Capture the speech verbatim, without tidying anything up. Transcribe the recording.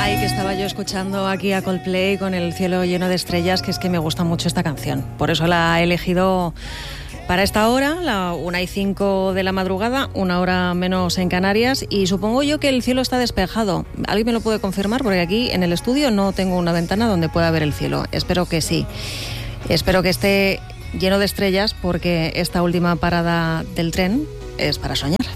Ay, que estaba yo escuchando aquí a Coldplay con el cielo lleno de estrellas, que es que me gusta mucho esta canción. Por eso la he elegido para esta hora, la una y cinco de la madrugada, una hora menos en Canarias, y supongo yo que el cielo está despejado. ¿Alguien me lo puede confirmar? Porque aquí en el estudio no tengo una ventana donde pueda ver el cielo. Espero que sí. Espero que esté lleno de estrellas, porque esta última parada del tren es para soñar.